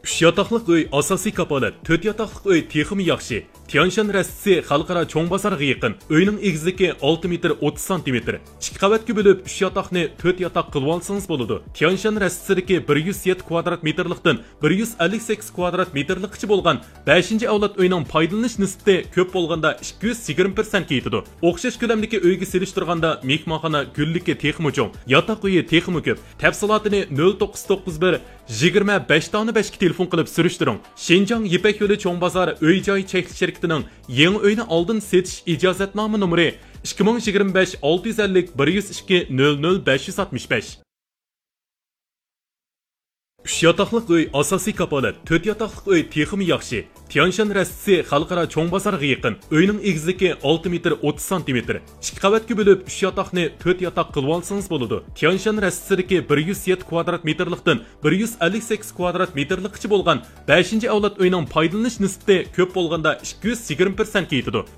3 yataqlıq uy asosiy kapolat, 4 yataqlıq uy texmi yaxshi. Tianshan rastisi xalqaro cho'ng bozorga yaqin. Uyning egizligi 6 metr 30 cm. 2 qavatga bo'lib 3 yataqni 4 yataq qilib olsangiz bo'ladi. Tianshan rastisidagi 107 kvadrat metrlikdan 158 kvadrat metrlikcha bo'lgan 5-avlod uyning foydalanish nisbati ko'p bo'lganda 220% yetadi. O'xshash ko'lamdagi uyga selishtirganda mehmonxona gulligi texmi cho'ng, yataq uyi texmi ko'p. Tafsilotini 0991 25 dona 5 ga telefon qilib surishtiring. Shenjang Yipak yo'li cho'ng bozor uy-joy cheklik shirkatining yangi uyni oldin setish ijozatnoma nomeri 2025 650 102 00 565. 3 yataqlıq uy asosiy kapolat, 4 yataqlıq uy texmi yaxshi. Tianshan rastisi xalqaro cho'ng bozorga yaqin. Uyning egizligi 6 metr 30 cm. 2 qavatga bo'lib 3 yataqni 4 yataq qilib olsangiz bo'ladi. Tianshan rastisidagi 107 kvadrat metrlikdan 158 kvadrat metrlikcha bo'lgan 5-avlod uyning foydalanish nisbati ko'p bo'lganda 220% yetadi.